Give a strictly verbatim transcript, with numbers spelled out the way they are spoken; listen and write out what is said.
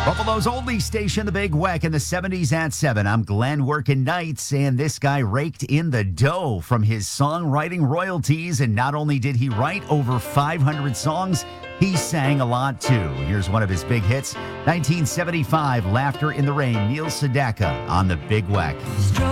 Buffalo's only station, The Big Weck, in the seventies at seven. I'm Glenn working nights, and this guy raked in the dough from his songwriting royalties. And not only did he write over five hundred songs, he sang a lot too. Here's one of his big hits, nineteen seventy-five, Laughter in the Rain, Neil Sedaka on The Big Weck.